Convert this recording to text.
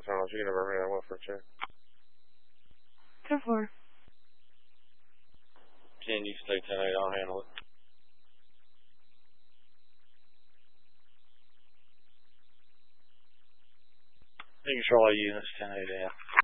tunnels. You can never bring that one for a check. 10-4. 10, you stay 10-8, I'll handle it. You control all units, 10-8 out.